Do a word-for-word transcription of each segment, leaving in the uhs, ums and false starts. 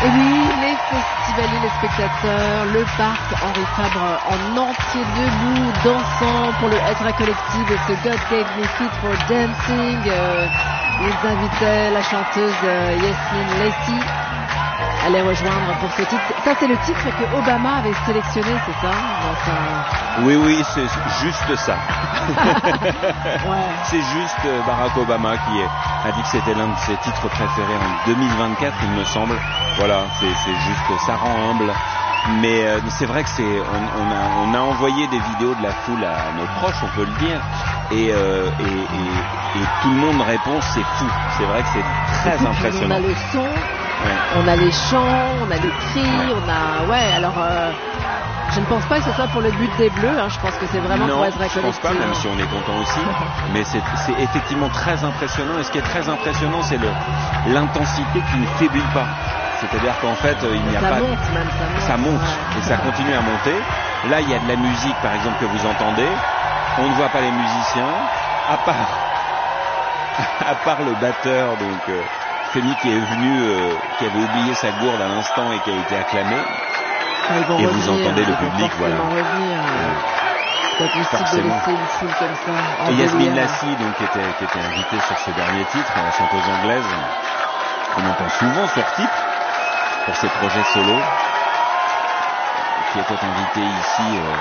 Et oui, les festivaliers, les spectateurs, le parc Henri Fabre en entier debout, dansant pour le Ezra Collective et ce God Gave Me Feet for Dancing. Euh, ils invitaient la chanteuse euh, Yasmine Lacy à les rejoindre pour ce titre. Ça, c'est le titre que Obama avait sélectionné, c'est ça dans sa... Oui, oui, c'est juste ça. Ouais. C'est juste Barack Obama qui a dit que c'était l'un de ses titres préférés en deux mille vingt-quatre, il me semble. Voilà, c'est juste, ça rend humble. Mais euh, c'est vrai que c'est, on, on, a, on a envoyé des vidéos de la foule à nos proches, on peut le dire, et, euh, et, et, et tout le monde répond, c'est fou. C'est vrai que c'est très impressionnant. On a le son, ouais. On a les chants, on a les cris, on a, ouais. Alors, euh, je ne pense pas que ce soit pour le but des Bleus. Hein, je pense que c'est vraiment non, pour Ezra Collective. Non, je pense pas, même si on est content aussi. Mais c'est effectivement très impressionnant. Et ce qui est très impressionnant, c'est l'intensité qui ne faiblit pas. C'est-à-dire qu'en fait, il n'y a ça pas... Monte même, ça monte, ça monte ouais. Et ça continue à monter. Là, il y a de la musique, par exemple, que vous entendez. On ne voit pas les musiciens, à part, à part le batteur, donc euh, Femi qui est venu, euh, qui avait oublié sa gourde à l'instant et qui a été acclamé. Ah, et revenir, vous entendez le public, voilà. Revenir, euh, c'est pas possible Forcément. de laisser une foule comme ça. Et Yasmine Lacy, donc, qui était, qui était invitée sur ce dernier titre, la chanteuse anglaise, qu'on entend souvent sur titre, pour ses projets solo, qui était invité ici. Euh...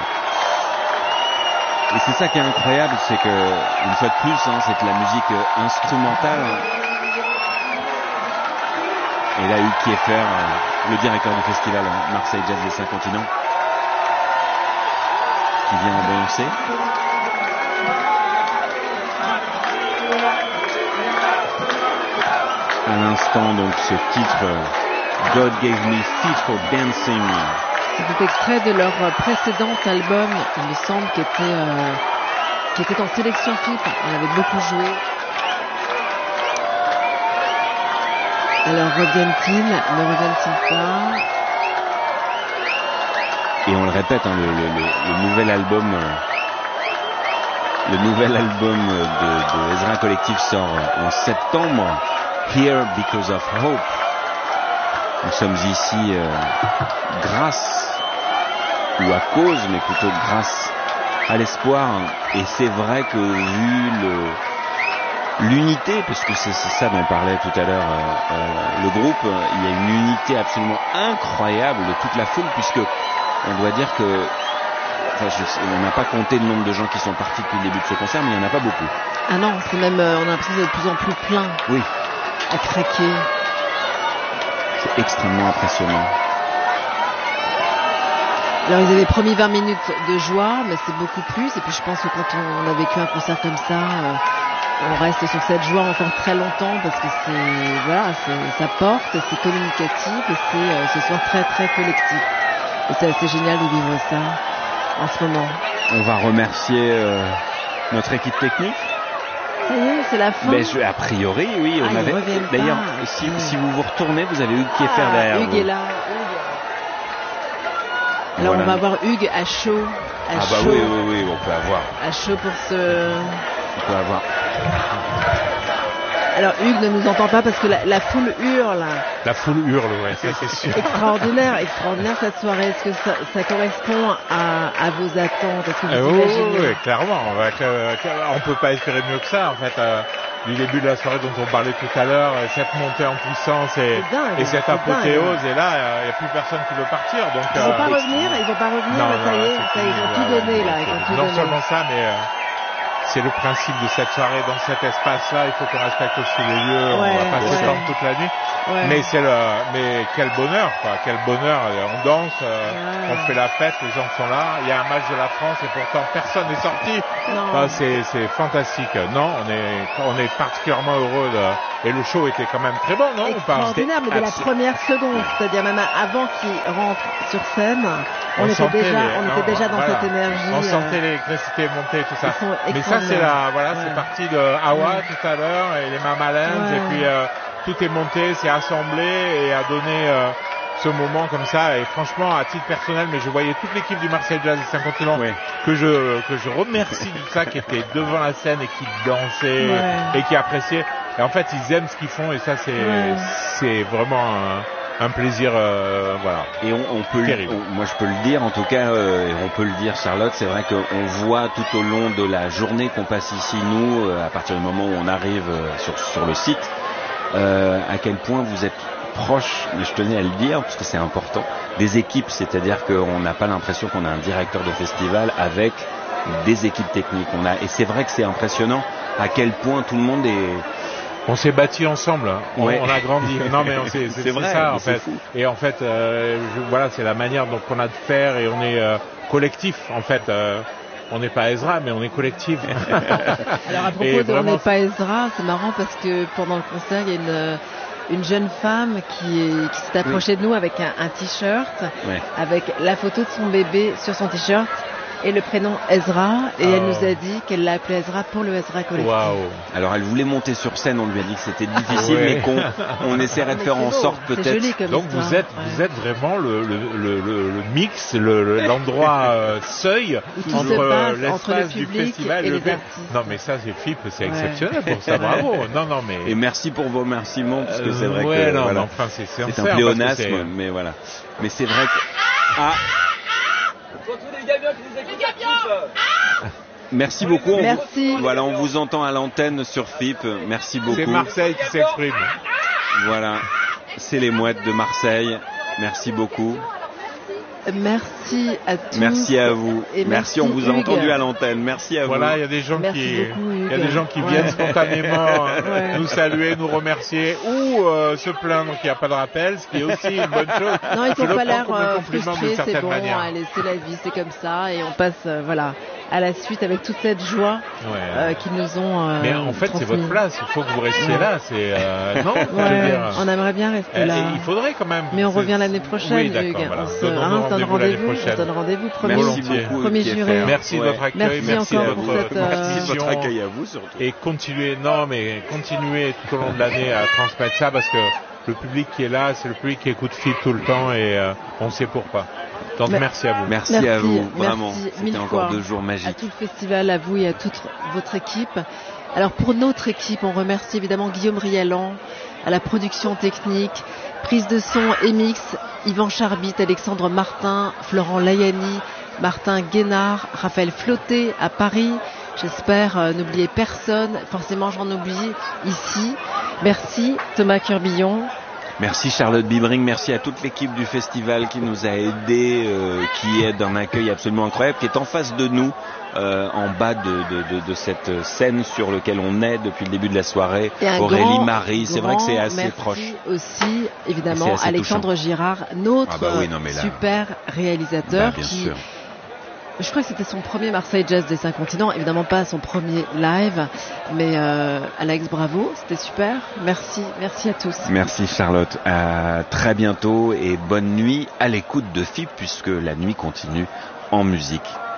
Et c'est ça qui est incroyable, c'est que, une fois de plus, hein, c'est que la musique euh, instrumentale. Et là, Hugues Kieffer, euh, le directeur du festival Marseille Jazz des Cinq Continents, qui vient ambiancer. À l'instant, donc, ce titre. Euh, God Gave Me Feet for Dancing. C'est extrait de leur précédent album, il me semble, qui était, euh, qui était en sélection F I P. On avait beaucoup joué. Alors reviennent-ils, ne reviennent-ils pas? Et on le répète, hein, le, le, le, le nouvel album, euh, le nouvel album de, de Ezra Collective sort en septembre. Here Because of Hope. Nous sommes ici euh, grâce, ou à cause, mais plutôt grâce à l'espoir. Et c'est vrai que vu l'unité, parce que c'est ça dont parlait tout à l'heure euh, euh, le groupe, il y a une unité absolument incroyable de toute la foule, puisque on doit dire que, enfin, je, on n'a pas compté le nombre de gens qui sont partis depuis le début de ce concert, mais il n'y en a pas beaucoup. Ah non, c'est même, euh, on a l'impression d'être de plus en plus plein. Oui. À craquer. C'est extrêmement impressionnant. Alors ils avaient promis vingt minutes de joie, mais c'est beaucoup plus. Et puis je pense que quand on a vécu un concert comme ça, euh, on reste sur cette joie encore très longtemps parce que c'est voilà, ça porte, c'est communicatif et c'est euh, ce soir très très collectif. Et c'est assez génial de vivre ça en ce moment. On va remercier euh, notre équipe technique. Ça y est, c'est la fin. Mais je, a priori, oui, on ah, avait. D'ailleurs, si, oui. si vous vous retournez, vous avez Hugues qui est ah, faire derrière Hugues vous. est là. Hugues. Alors voilà. On va avoir Hugues à chaud. À ah chaud, bah oui, oui, oui, on peut avoir. À chaud pour ce. On peut avoir. Alors Hugues ne nous entend pas parce que la, la foule hurle. La foule hurle, ouais, ça c'est sûr. Extraordinaire, extraordinaire cette soirée. Est-ce que ça, ça correspond à, à vos attentes? Est-ce que vous euh, imaginez? Oui, oui, clairement. On, va, on peut pas espérer mieux que ça, en fait. Euh, du début de la soirée dont on parlait tout à l'heure, cette montée en puissance et, dingue, et cette apothéose, dingue. Et là, il n'y a plus personne qui veut partir. Donc, ils ne vont euh, pas revenir, ils vont pas revenir, non, ça non, y est, ça, ils vont tout donner là. Ils vont tout non donner. seulement ça, mais euh, c'est le principe de cette soirée dans cet espace-là. Il faut qu'on respecte aussi les lieux. Ouais, on va pas ouais. s'étendre toute la nuit. Ouais. Mais c'est le, mais quel bonheur, quoi. Quel bonheur. On danse, euh, ouais. On fait la fête, les gens sont là. Il y a un match de la France et pourtant personne n'est sorti. Enfin, c'est, c'est fantastique. Non, on est, on est particulièrement heureux de, et le show était quand même très bon, non? Extraordinaire, mais de la première seconde, c'est-à-dire même avant qu'il rentre sur scène, on, on était déjà, les, on non, était déjà dans voilà. cette énergie. On sentait euh, l'électricité monter, tout ça. Mais ça, c'est la, voilà, ouais. c'est parti de Hawa ouais. tout à l'heure et les Mama Lands ouais. et puis. Euh, tout est monté, c'est assemblé et a donné euh, ce moment comme ça. Et franchement, à titre personnel, mais je voyais toute l'équipe du Marseille Jazz des Cinq Continents oui. que je que je remercie de ça, qui était devant la scène et qui dansait ouais. et qui appréciait. Et en fait, ils aiment ce qu'ils font et ça, c'est ouais. c'est vraiment un, un plaisir, euh, voilà. Et on, on peut, le, on, moi je peux le dire en tout cas, euh, et on peut le dire, Charlotte, c'est vrai qu'on voit tout au long de la journée qu'on passe ici, nous, euh, à partir du moment où on arrive euh, sur, sur le site, euh, à quel point vous êtes proche, mais je tenais à le dire parce que c'est important, des équipes, c'est-à-dire qu'on n'a pas l'impression qu'on a un directeur de festival avec des équipes techniques. On a, et c'est vrai que c'est impressionnant à quel point tout le monde est... On s'est bâti ensemble, hein. on, ouais. on a grandi. Non mais c'est, c'est, c'est vrai, ça en fait. Fou. Et en fait, euh, je, voilà, c'est la manière dont on a de faire et on est euh, collectif en fait. Euh, on n'est pas Ezra, mais on est collectif. Alors à propos et de vraiment... on n'est pas Ezra, c'est marrant parce que pendant le concert, il y a une une jeune femme qui, est, qui s'est approchée oui. de nous avec un, un t-shirt, ouais. avec la photo de son bébé sur son t-shirt. Et le prénom Ezra, et oh. elle nous a dit qu'elle l'a appelé Ezra pour le Ezra Collectif. Wow. Alors elle voulait monter sur scène, on lui a dit que c'était difficile, ouais. mais qu'on on essaierait de faire en sorte peut-être. Donc histoire. vous êtes ouais. vous êtes vraiment le le le, le, le mix, le, l'endroit euh, seuil entre euh, l'espace entre le du festival et le le Non mais ça c'est F I P, c'est ouais. exceptionnel pour ça, bravo. Non non mais. Et merci pour vos remerciements parce que c'est vrai ouais, que non, voilà, enfin c'est c'est, c'est un pléonasme, mais voilà. Mais c'est vrai que ah. Merci beaucoup. On Merci. Vous, voilà, on vous entend à l'antenne sur F I P. Merci beaucoup. C'est Marseille qui s'exprime. Voilà, c'est les mouettes de Marseille. Merci beaucoup. Merci à tous. Merci à vous. Et merci, merci, on vous a Hugues. entendu à l'antenne. Merci à voilà, vous. il y a des gens merci qui, il y a des gens qui ouais. viennent spontanément ouais. nous saluer, nous remercier ou euh, se plaindre qu'il n'y a pas de rappel, ce qui est aussi une bonne chose. Non, ils n'ont pas l'air euh, frustrés, c'est bon, manière. allez, c'est la vie, c'est comme ça, et on passe, euh, voilà, à la suite avec toute cette joie ouais. euh, qu'ils nous ont. Euh, Mais en fait, transmis. c'est votre place. Il faut que vous restiez là. C'est euh, non. Ouais, je veux dire, on aimerait bien rester euh, là. Il faudrait quand même. Mais on revient l'année prochaine. Oui, d'accord. Voilà. On se hein, donne rendez-vous. On donne rendez-vous. Premier, merci beaucoup, premier juré. Merci de votre accueil. Merci, merci encore de pour votre, cette, euh... merci de votre accueil à vous surtout. Et continuez. Non, mais continuez tout au long de l'année à transmettre ça parce que le public qui est là, c'est le public qui écoute F I P tout le temps et euh, on sait pourquoi. Donc mais, merci à vous. Merci, merci à vous, vraiment. C'était encore deux jours magiques. À tout le festival, à vous et à toute votre équipe. Alors pour notre équipe, on remercie évidemment Guillaume Rialan à la production technique, prise de son et mix, Yvan Charbit, Alexandre Martin, Florent Layani, Martin Guénard, Raphaël Flotté à Paris. J'espère euh, n'oublier personne. Forcément, j'en oublie ici. Merci Thomas Curbillon. Merci Charlotte Bibring, merci à toute l'équipe du festival qui nous a aidés, euh, qui est d'un accueil absolument incroyable, qui est en face de nous, euh, en bas de, de, de, de cette scène sur laquelle on est depuis le début de la soirée. Aurélie grand, Marie, c'est vrai que c'est assez merci proche. Aussi, évidemment, assez Alexandre touchant. Girard, notre ah bah oui, non, là... super réalisateur bah, qui... Sûr. Je crois que c'était son premier Marseille Jazz des cinq continents, évidemment pas son premier live, mais euh, Alex, bravo, c'était super. Merci, merci à tous. Merci Charlotte, à très bientôt et bonne nuit à l'écoute de F I P puisque la nuit continue en musique.